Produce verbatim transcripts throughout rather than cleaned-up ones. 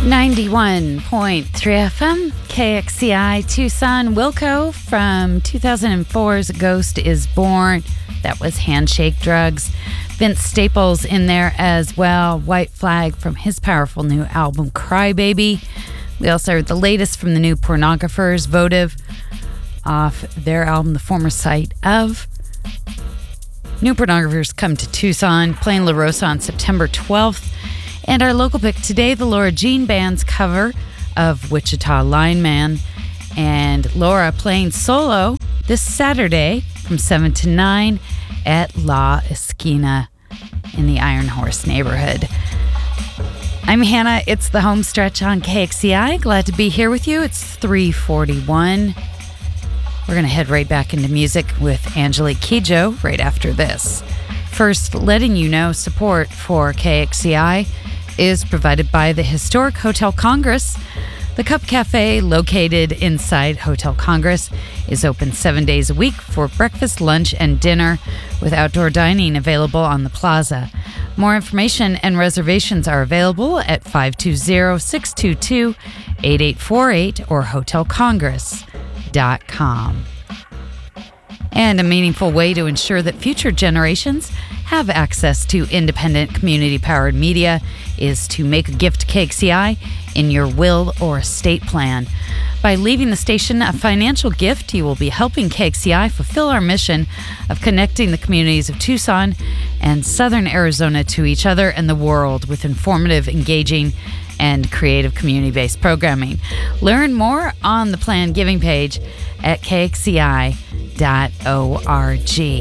ninety-one point three F M, K X C I Tucson. Wilco from two thousand four's Ghost is Born. That was Handshake Drugs. Vince Staples in there as well. White Flag from his powerful new album, Crybaby. We also heard the latest from the new Pornographers, Votive, off their album, The Former Sight Of. New Pornographers come to Tucson, playing La Rosa on September twelfth. And our local pick today, the Laura Jean Band's cover of Wichita Lineman. And Laura playing solo this Saturday from seven to nine at La Esquina in the Iron Horse neighborhood. I'm Hannah. It's the home stretch on K X C I. Glad to be here with you. It's three forty-one. We're going to head right back into music with Angelique Kidjo right after this. First, letting you know support for K X C I is provided by the Historic Hotel Congress. The Cup Cafe, located inside Hotel Congress, is open seven days a week for breakfast, lunch, and dinner, with outdoor dining available on the plaza. More information and reservations are available at five two zero, six two two, eight eight four eight or hotel congress dot com. And a meaningful way to ensure that future generations have access to independent, community-powered media is to make a gift to K X C I in your will or estate plan. By leaving the station a financial gift, you will be helping K X C I fulfill our mission of connecting the communities of Tucson and Southern Arizona to each other and the world with informative, engaging, and creative community-based programming. Learn more on the planned giving page at k x c i dot org.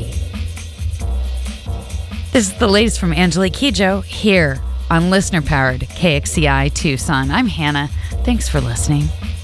This is the latest from Angelique Kidjo here on listener-powered K X C I Tucson. I'm Hannah. Thanks for listening.